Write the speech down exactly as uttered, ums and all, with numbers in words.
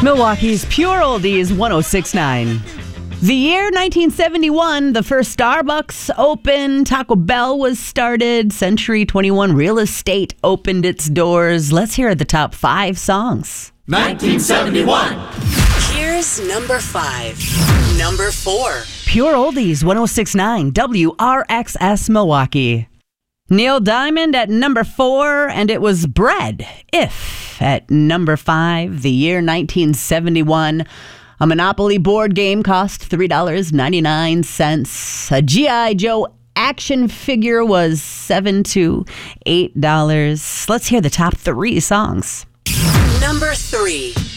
Milwaukee's Pure Oldies one oh six point nine. The year nineteen seventy-one, the first Starbucks opened, Taco Bell was started, Century twenty-one Real Estate opened its doors. Let's hear the top five songs. nineteen seventy-one. Here's number five. Number four. Pure Oldies one oh six point nine, W R X S Milwaukee. Neil Diamond at number four, and it was Bread, If, at number five. The year nineteen seventy-one. A Monopoly board game cost three dollars and ninety-nine cents. A G I. Joe action figure was seven to eight dollars. Let's hear the top three songs. Number three.